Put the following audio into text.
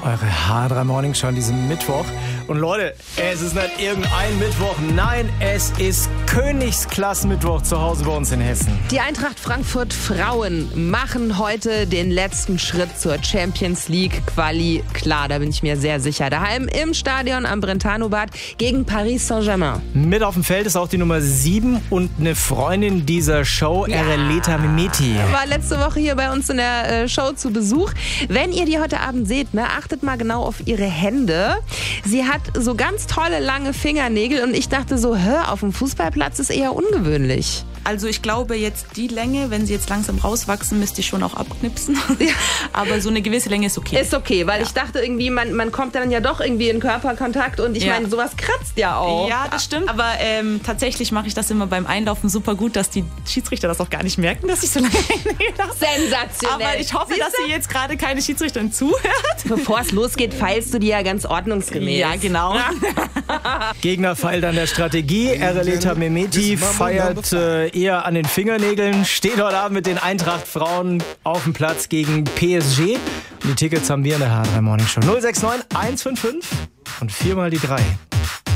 Eure H3 Morning Show an diesem Mittwoch. Und Leute, es ist nicht irgendein Mittwoch. Nein, es ist Königsklassen-Mittwoch zu Hause bei uns in Hessen. Die Eintracht Frankfurt Frauen machen heute den letzten Schritt zur Champions League Quali. Klar, da bin ich mir sehr sicher. Daheim im Stadion am Brentano-Bad gegen Paris Saint-Germain. Mit auf dem Feld ist auch die Nummer 7 und eine Freundin dieser Show, Ereleta Mehmeti. War letzte Woche hier bei uns in der Show zu Besuch. Wenn ihr die heute Abend seht, achtet mal genau auf ihre Hände. Sie hat so ganz tolle lange Fingernägel und ich dachte so, auf dem Fußballplatz ist eher ungewöhnlich. Also ich glaube jetzt die Länge, wenn sie jetzt langsam rauswachsen, müsste ich schon auch abknipsen. Ja. Aber so eine gewisse Länge ist okay. Ist okay, weil ich dachte irgendwie, man kommt dann ja doch irgendwie in Körperkontakt und ich meine, sowas kratzt ja auch. Ja, das stimmt. Aber tatsächlich mache ich das immer beim Einlaufen super gut, dass die Schiedsrichter das auch gar nicht merken, dass ich so lange Nägel habe. Sensationell. Aber ich hoffe, dass sie jetzt gerade keine Schiedsrichterin zuhört. Bevor es losgeht, feilst du die ja ganz ordnungsgemäß. Ja, genau. Gegner feilt an der Strategie. Ereleta Mehmeti feiert eher an den Fingernägeln. Steht heute Abend mit den Eintracht-Frauen auf dem Platz gegen PSG. Und die Tickets haben wir in der H3 Morning Show. 069 155 und 4 mal die 3.